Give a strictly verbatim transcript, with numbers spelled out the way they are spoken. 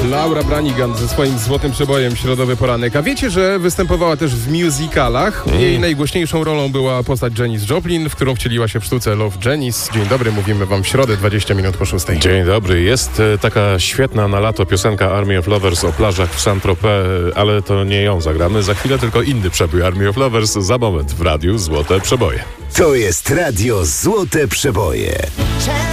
Laura Branigan ze swoim złotym przebojem Środowy Poranek. A wiecie, że występowała też w musicalach? Jej mm. najgłośniejszą rolą była postać Janis Joplin, w którą wcieliła się w sztuce Love Janis. Dzień dobry, mówimy wam w środę, dwadzieścia minut po szóstej. Dzień dobry. Jest e, taka świetna na lato piosenka Army of Lovers o plażach w Saint-Tropez, ale to nie ją zagramy. Za chwilę tylko inny przebój Army of Lovers. Za moment w radiu Złote Przeboje. To jest radio Złote Przeboje.